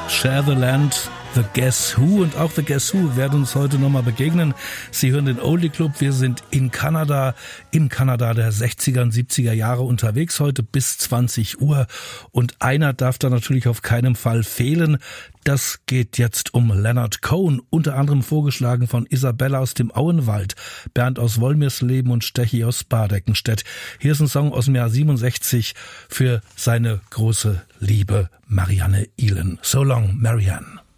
Share the Land, The Guess Who und auch The Guess Who werden uns heute nochmal begegnen. Sie hören den Oldie Club, wir sind in Kanada, im Kanada der 60er und 70er Jahre unterwegs heute bis 20 Uhr und einer darf da natürlich auf keinen Fall fehlen. Das geht jetzt um Leonard Cohen, unter anderem vorgeschlagen von Isabella aus dem Auenwald, Bernd aus Wolmirsleben und Stechi aus Bardeckenstedt. Hier ist ein Song aus dem Jahr 67 für seine große Liebe Marianne Ihlen. So long, Marianne.